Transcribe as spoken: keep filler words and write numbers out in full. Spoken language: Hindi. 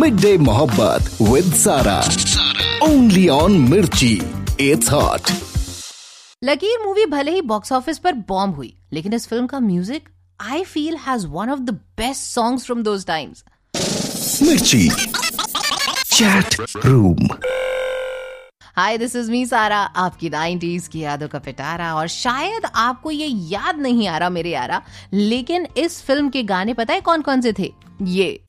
मिड डे मोहब्बत विद सारा, ओनली ऑन मिर्ची, इट्स हॉट। लकीर मूवी भले ही बॉक्स ऑफिस पर बॉम्ब हुई, लेकिन इस फिल्म का music I feel has one of the best songs from those times. मिर्ची chat room. Hi, this is me सारा, आपकी नाइंटीज़ की यादों का पिटारा। और शायद आपको ये याद नहीं आ रहा मेरे यारा, लेकिन इस फिल्म के गाने पता है कौन कौन से थे? ये